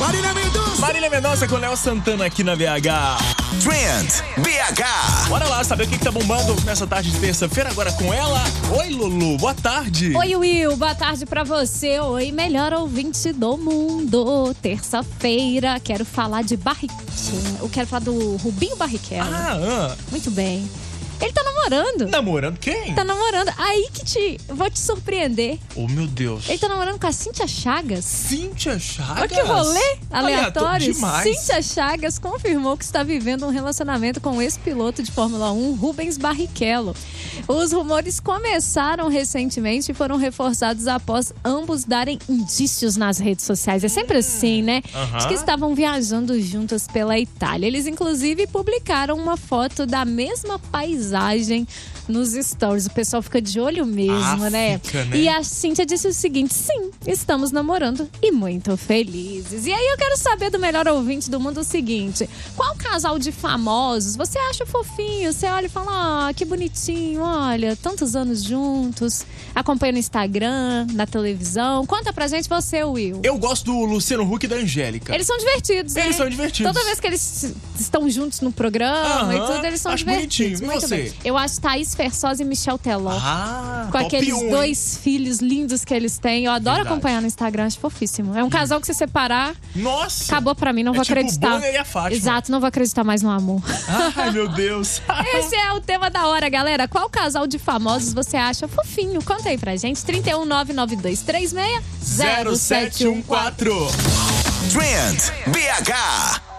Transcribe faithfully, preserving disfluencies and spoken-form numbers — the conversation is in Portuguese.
Marília Mendonça. Marília Mendonça com Léo Santana aqui na B H. Trend B H. Bora lá saber o que, que tá bombando nessa tarde de terça-feira agora com ela. Oi, Lulu, boa tarde. Oi, Will, boa tarde pra você. Oi, melhor ouvinte do mundo. Terça-feira, quero falar de Barrichello. Eu quero falar do Rubinho Barrichello. Ah, ah. Muito bem. Ele tá namorando. Namorando quem? Tá namorando. Aí que te... Vou te surpreender. Oh, meu Deus. Ele tá namorando com a Cíntia Chagas. Cíntia Chagas? Olha que rolê aleatório. Demais. Cíntia Chagas confirmou que está vivendo um relacionamento com o ex-piloto de Fórmula um, Rubens Barrichello. Os rumores começaram recentemente e foram reforçados após ambos darem indícios nas redes sociais. É sempre assim, né? Uhum. Acho que estavam viajando juntos pela Itália. Eles, inclusive, publicaram uma foto da mesma paisagem nos stories. O pessoal fica de olho mesmo, ah, né? Fica, né? E a Cíntia disse o seguinte: sim, estamos namorando e muito felizes. E aí eu quero saber do melhor ouvinte do mundo o seguinte: qual casal de famosos você acha fofinho? Você olha e fala, ah, que bonitinho, olha, tantos anos juntos, acompanha no Instagram, na televisão. Conta pra gente você, Will. Eu gosto do Luciano Huck e da Angélica. Eles são divertidos, né? Eles são divertidos. Toda vez que eles estão juntos no programa Aham, e tudo, eles são acho divertidos. bonitinho. E Muito você? bem. Eu acho Thaís Fersosa e Michel Teló. Ah, com top aqueles um, dois filhos lindos que eles têm. Eu adoro Verdade. acompanhar no Instagram, acho fofíssimo. É um casal que se separar, Nossa. acabou pra mim, não é vou tipo acreditar. O Bonner e a Fátima. Exato, não vou acreditar mais no amor. Ai, meu Deus. Esse é o tema da hora, galera. Qual casal de famosos você acha fofinho? Conta aí pra gente. trinta e um, nove nove dois três seis, zero sete um quatro. Trend B H.